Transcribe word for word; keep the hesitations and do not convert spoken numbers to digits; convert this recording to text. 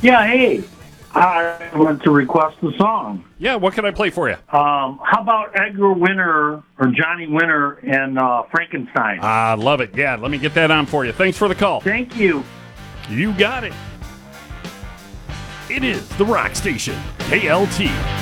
Yeah, hey, I want to request a song. Yeah, what can I play for you? Um, how about Edgar Winter or Johnny Winter and uh, Frankenstein? I love it. Yeah, let me get that on for you. Thanks for the call. Thank you. You got it. It is the Rock Station, K L T.